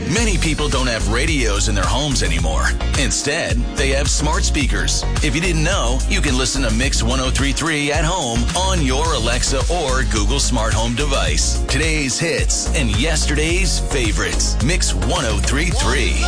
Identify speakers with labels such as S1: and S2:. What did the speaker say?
S1: Many people don't have radios in their homes anymore. Instead, they have smart speakers. If you didn't know, you can listen to Mix 103.3 at home on your Alexa or Google smart home device. Today's hits and yesterday's favorites. Mix 103.3.